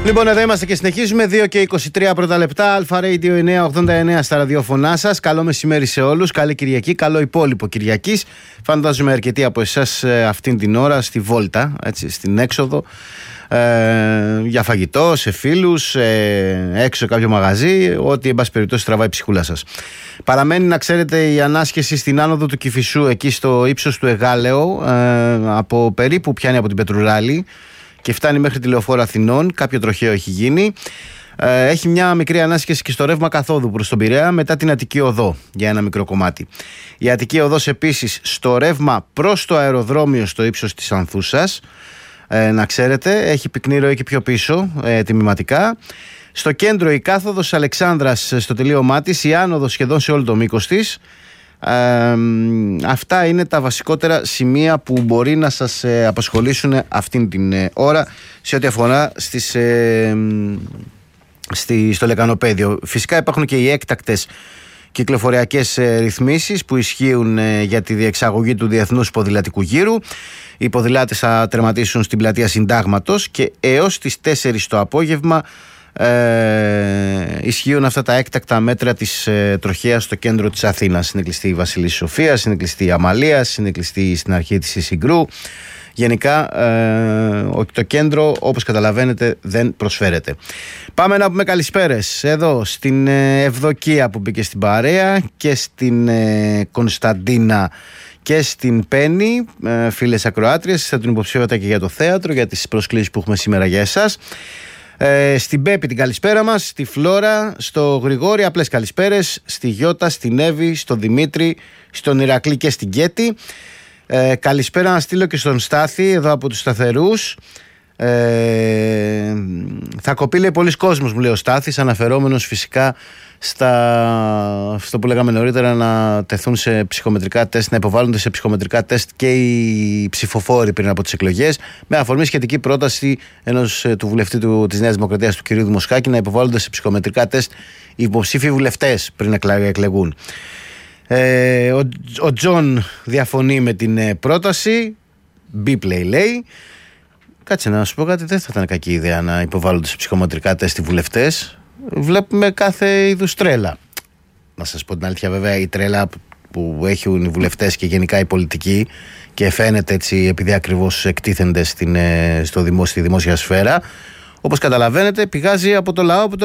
Λοιπόν, εδώ είμαστε και συνεχίζουμε. 2 και 23 πρώτα λεπτά. Αλφα Radio 989 στα ραδιόφωνά σας. Καλό μεσημέρι σε όλους. Καλή Κυριακή. Καλό υπόλοιπο Κυριακής. Φαντάζομαι αρκετοί από εσάς αυτήν την ώρα στη βόλτα, έτσι, στην έξοδο. Για φαγητό, σε φίλους, έξω σε κάποιο μαγαζί, ό,τι εν πάση περιπτώσει τραβάει η ψυχούλα σας. Παραμένει, να ξέρετε, η ανάσχεση στην άνοδο του Κηφισού, εκεί στο ύψος του Εγάλεο, από περίπου πιάνει από την Πετρουράλη και φτάνει μέχρι τη Λεωφόρο Αθηνών. Κάποιο τροχαίο έχει γίνει. Έχει μια μικρή ανάσχεση και στο ρεύμα καθόδου προς τον Πειραιά μετά την Αττική Οδό για ένα μικρό κομμάτι. Η Αττική Οδός επίσης στο ρεύμα προς το αεροδρόμιο στο ύψος της Ανθούσας. Να ξέρετε, έχει πυκνή ροή και πιο πίσω, τμηματικά. Στο κέντρο η κάθοδος Αλεξάνδρας στο τελείωμά της, η άνοδος σχεδόν σε όλο το μήκος της. Αυτά είναι τα βασικότερα σημεία που μπορεί να σας απασχολήσουν αυτήν την ώρα σε ό,τι αφορά στο λεκανοπέδιο. Φυσικά υπάρχουν και οι έκτακτες κυκλοφοριακές ρυθμίσεις που ισχύουν για τη διεξαγωγή του Διεθνούς Ποδηλατικού Γύρου. Οι ποδηλάτες θα τερματίσουν στην πλατεία Συντάγματος και έως τις 4 το απόγευμα ισχύουν αυτά τα έκτακτα μέτρα της τροχέας στο κέντρο της Αθήνας. Είναι κλειστή η Βασιλής Σοφίας, είναι κλειστή η Αμαλίας, είναι κλειστή στην αρχή της Συγκρού. Γενικά το κέντρο, όπως καταλαβαίνετε, δεν προσφέρεται. Πάμε να πούμε καλησπέρες εδώ στην Ευδοκία που μπήκε στην παρέα και στην Κωνσταντίνα και στην Πέννη, φίλες ακροάτριες. Θα την υποψήφιατα και για το θέατρο, για τις προσκλήσεις που έχουμε σήμερα για εσάς. Στην Πέπη την καλησπέρα μας, στη Φλόρα, στο Γρηγόρη απλές καλησπέρες, στη Γιώτα, στην Εύη, στον Δημήτρη, στον Ηρακλή και στην Κέτη. Καλησπέρα να στείλω και στον Στάθη εδώ από τους Σταθερούς. Θα κοπεί, λέει, πολλοί κόσμος, μου λέει ο Στάθης, αναφερόμενος φυσικά αυτό που λέγαμε νωρίτερα, να τεθούν σε ψυχομετρικά τεστ, να υποβάλλονται σε ψυχομετρικά τεστ και οι ψηφοφόροι πριν από τις εκλογές, με αφορμή σχετική πρόταση του βουλευτή της Νέας Δημοκρατίας, του κ. Δημοσχάκη, να υποβάλλονται σε ψυχομετρικά τεστ οι υποψήφοι βουλευτές πριν εκλεγούν. Ο Τζον διαφωνεί με την πρόταση. B-play λέει. Κάτσε να σου πω κάτι, δεν θα ήταν κακή ιδέα να υποβάλλονται σε ψυχομετρικά τεστ οι βουλευτές. Βλέπουμε κάθε είδους τρέλα. Να σας πω την αλήθεια, βέβαια, η τρέλα που έχουν οι βουλευτές και γενικά οι πολιτικοί, και φαίνεται έτσι επειδή ακριβώς εκτίθενται στη δημόσια σφαίρα, όπως καταλαβαίνετε, πηγάζει από το λαό, από το